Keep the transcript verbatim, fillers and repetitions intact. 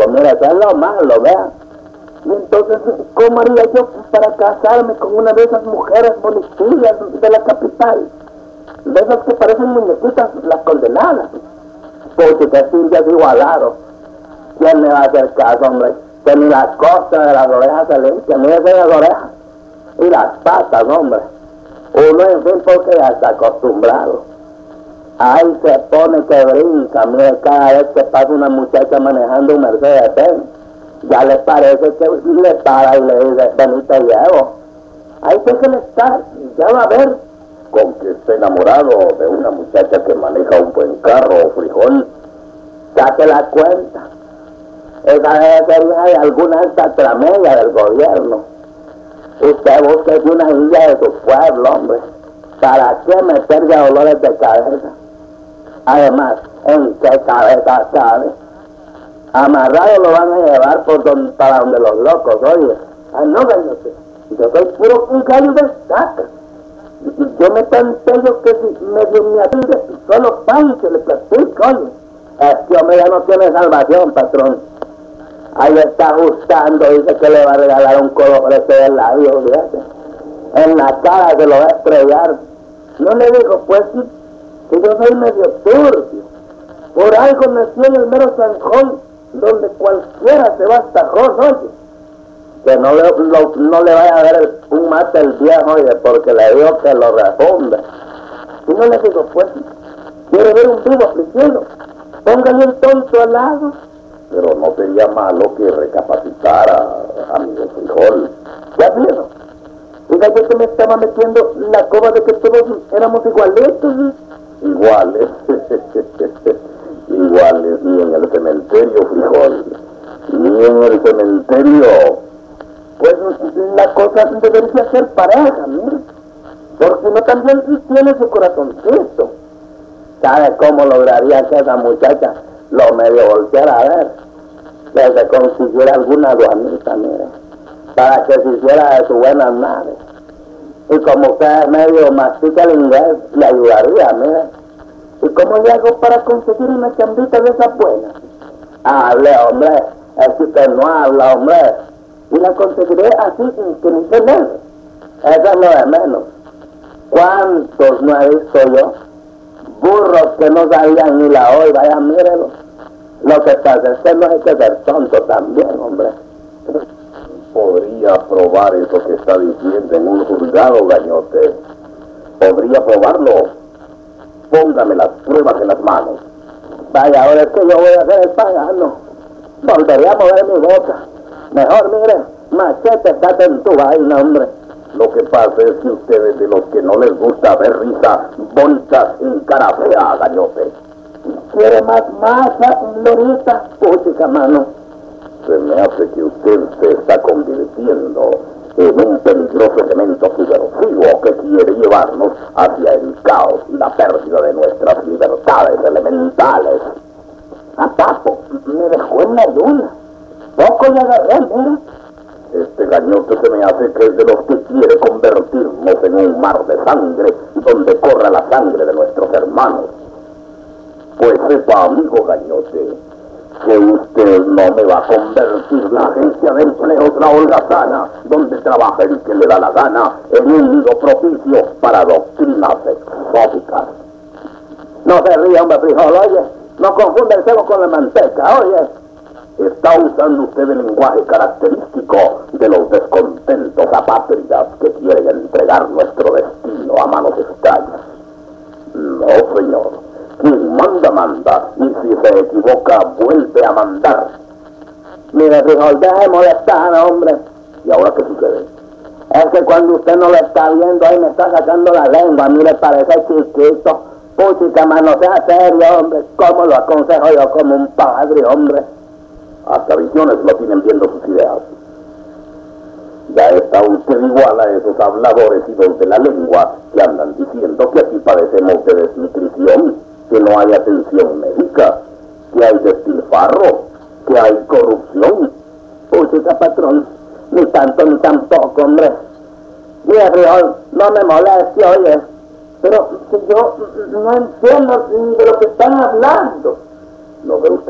rico, mira, eso es lo malo, vea. Y entonces, ¿cómo haría yo para casarme con una de esas mujeres bonitillas de la capital? De esas que parecen muñequitas, las condenadas. Porque que sillas igualaron. ¿Quién me va a hacer caso, hombre? Que ni la costa de las orejas se limpia, ni esas de las orejas. Y las patas, hombre. Uno, en fin, porque ya está acostumbrado. Ahí se pone que brinca, mire, cada vez que pasa una muchacha manejando un Mercedes-Benz, ya le parece que le para y le dice, vení te llevo. Ahí sí que le está, ya va a ver. Con que esté enamorado de una muchacha que maneja un buen carro o frijol. Saque la cuenta. Esa debe ser hija de alguna alta tramedia del gobierno. Usted busque una hija de su pueblo, hombre. ¿Para qué meterle a dolores de cabeza? Además, ¿en qué cabeza cabe? Amarrado lo van a llevar por donde, para donde los locos, oye. Ah, no, véngase. Yo soy puro un gallo de saca. Yo me planteo que si medio me atiende, solo pan que le platico, oye. Este hombre ya no tiene salvación, patrón. Ahí está ajustando, dice que le va a regalar un colofrete de labio, fíjate. En la cara se lo va a estrellar. No le digo, pues, que yo soy medio turbio. Por algo nací en el mero Sanjón, donde cualquiera se va hasta Jón, oye. Que no le, lo, no le vaya a ver un mate el viejo, oye, porque le digo que lo responde. Y no le digo, pues, quiere ver un vivo afligido, póngale un tonto al lado. Pero no sería malo que recapacitara, amigo Frijol. Ya vieron. Diga yo que me estaba metiendo la coba de que todos éramos igualitos. Iguales. Iguales, ni en el cementerio, Frijol. Ni en el cementerio. Pues la cosa debería ser pareja, mire. Porque uno también tiene su corazoncito. ¿Sabe cómo lograría que esa muchacha lo medio volteara a ver? Que se consiguiera alguna aduanita, mire, para que se hiciera de su buena madre. Y como usted medio mastica el inglés, le ayudaría, mire. ¿Y cómo le hago para conseguir una chambita de esas buenas? Hable, hombre, es que usted no habla, hombre. Y la conseguiré así, que ni se ve. Eso es lo de menos. ¿Cuántos no he visto yo? Burros que no sabían ni la hoy, vaya, mírelo. Lo que pasa es que no hay que ser tonto también, hombre. Podría probar eso que está diciendo en un juzgado, Gañote. Podría probarlo. Póngame las pruebas en las manos. Vaya, ahora es que yo voy a hacer el pagano. Volvería a mover mi boca. Mejor, mire, machete, date en tu vaina, hombre. Lo que pasa es que ustedes, de los que no les gusta ver risa, bolsas en cara fea, Gañote. ¿Quiere más masa, Lorita? Puchica, mano. Se me hace que usted se está convirtiendo en un peligroso elemento subversivo que quiere llevarnos hacia el caos y la pérdida de nuestras libertades elementales. A papo, me dejó en la luna. Poco le agarré, mira. Este Gañote se me hace que es de los que quiere convertirnos en un mar de sangre donde corra la sangre de nuestros hermanos. Pues sepa, amigo Gañote, que usted no me va a convertir la agencia de empleos La Holgazana, donde trabaja el que le da la gana, en un nido propicio para doctrinas exóticas. No se ría, hombre, Frijol, oye. No confunda el cebo con la manteca, oye. Está usando usted el lenguaje característico de los descontentos apátridas que quieren entregar nuestro destino a manos extrañas. No, señor. Quien manda, manda. Y si se equivoca, vuelve a mandar. Mire, Frijol, deje de molestar, hombre. ¿Y ahora qué sucede? Es que cuando usted no lo está viendo, ahí me está sacando la lengua. Mire, parece chiquito. Puchica, mano, sea serio, hombre. ¿Cómo lo aconsejo yo como un padre, hombre? Hasta visiones lo tienen viendo sus ideas. Ya está usted igual a esos habladores y los de la lengua que andan diciendo que aquí padecemos de desnutrición, que no hay atención médica, que hay despilfarro, que hay corrupción. Puchica, patrón, ni tanto ni tampoco, hombre. Mira, Frijol, no me moleste, oye, pero si yo no entiendo de lo que están hablando. ¿No ve usted